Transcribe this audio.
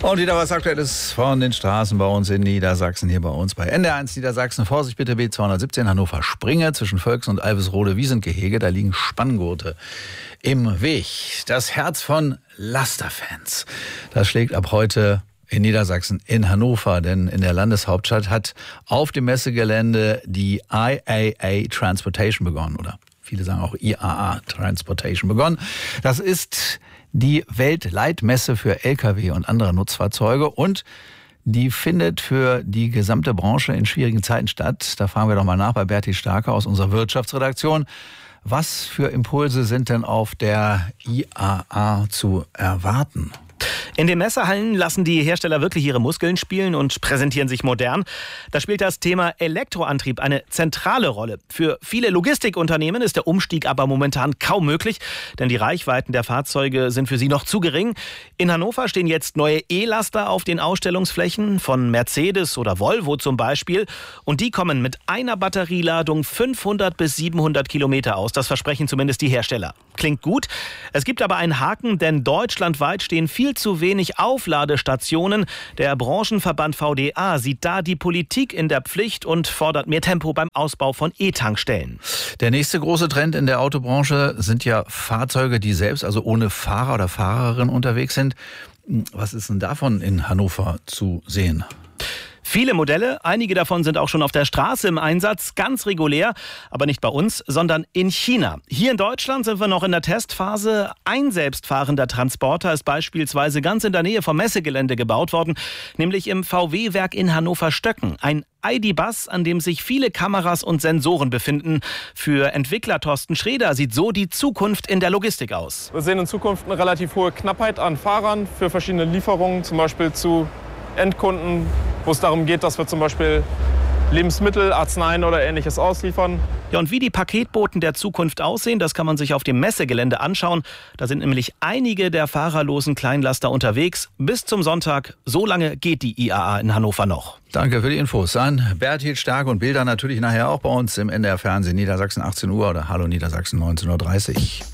Und wieder was Aktuelles von den Straßen bei uns in Niedersachsen, hier bei uns bei NDR1 Niedersachsen. Vorsicht bitte, B217 Hannover-Springe zwischen Völks- und Alvesrode-Wiesentgehege. Da liegen Spanngurte im Weg. Das Herz von Lasterfans, das schlägt ab heute in Niedersachsen, in Hannover, denn in der Landeshauptstadt hat auf dem Messegelände die IAA Transportation begonnen, oder viele sagen auch IAA Transportation begonnen. Das ist die Weltleitmesse für Lkw und andere Nutzfahrzeuge und die findet für die gesamte Branche in schwierigen Zeiten statt. Da fragen wir doch mal nach bei Berti Starke aus unserer Wirtschaftsredaktion. Was für Impulse sind denn auf der IAA zu erwarten? In den Messehallen lassen die Hersteller wirklich ihre Muskeln spielen und präsentieren sich modern. Da spielt das Thema Elektroantrieb eine zentrale Rolle. Für viele Logistikunternehmen ist der Umstieg aber momentan kaum möglich, denn die Reichweiten der Fahrzeuge sind für sie noch zu gering. In Hannover stehen jetzt neue E-Laster auf den Ausstellungsflächen von Mercedes oder Volvo zum Beispiel. Und die kommen mit einer Batterieladung 500 bis 700 Kilometer aus. Das versprechen zumindest die Hersteller. Klingt gut. Es gibt aber einen Haken, denn deutschlandweit stehen viel zu wenig Aufladestationen. Der Branchenverband VDA sieht da die Politik in der Pflicht und fordert mehr Tempo beim Ausbau von E-Tankstellen. Der nächste große Trend in der Autobranche sind ja Fahrzeuge, die selbst, also ohne Fahrer oder Fahrerin unterwegs sind. Was ist denn davon in Hannover zu sehen? Viele Modelle, einige davon sind auch schon auf der Straße im Einsatz, ganz regulär, aber nicht bei uns, sondern in China. Hier in Deutschland sind wir noch in der Testphase. Ein selbstfahrender Transporter ist beispielsweise ganz in der Nähe vom Messegelände gebaut worden, nämlich im VW-Werk in Hannover-Stöcken. Ein ID-Bus, an dem sich viele Kameras und Sensoren befinden. Für Entwickler Thorsten Schreder sieht so die Zukunft in der Logistik aus. Wir sehen in Zukunft eine relativ hohe Knappheit an Fahrern für verschiedene Lieferungen, zum Beispiel zu Endkunden, wo es darum geht, dass wir zum Beispiel Lebensmittel, Arzneien oder Ähnliches ausliefern. Ja, und wie die Paketboten der Zukunft aussehen, das kann man sich auf dem Messegelände anschauen. Da sind nämlich einige der fahrerlosen Kleinlaster unterwegs. Bis zum Sonntag, so lange geht die IAA in Hannover noch. Danke für die Infos an Berti Starke und Bilder natürlich nachher auch bei uns im NDR Fernsehen Niedersachsen 18 Uhr oder Hallo Niedersachsen 19.30 Uhr.